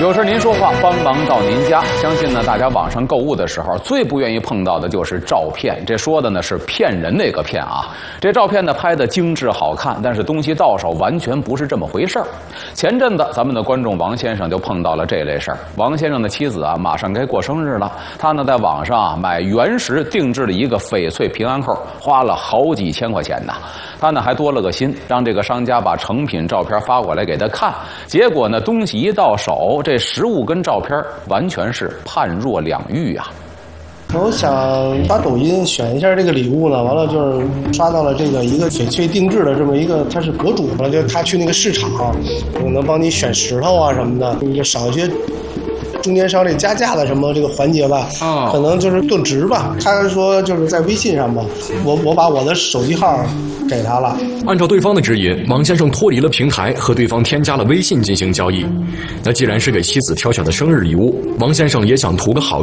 有事您说话，帮忙到您家。相信呢，大家网上购物的时候最不愿意碰到的就是照片。这说的呢是骗人那个骗啊。这照片呢拍的精致好看，但是东西到手完全不是这么回事儿。前阵子咱们的观众王先生就碰到了这类事儿。王先生的妻子啊马上该过生日了，他呢在网上买原石定制了一个翡翠平安扣，花了好几千块钱呢。他呢还多了个心，让这个商家把成品照片发过来给他看。结果呢东西一到手，这实物跟照片完全是判若两域啊！ 我想刷抖音选一下这个礼物呢，完了就是刷到了这个一个翡翠定制的这么一个，他是阁主了，就他去那个市场，我能帮你选石头啊什么的，你就少一些中间商这加价的什么这个环节吧，可能就是更值吧。他说就是在微信上吧，我把我的手机号给他了。 按照对方的指引，王先生脱离了平台，和对方添加了微信进行交易。那既然是给妻子挑选的生日礼物，王先生也想图个好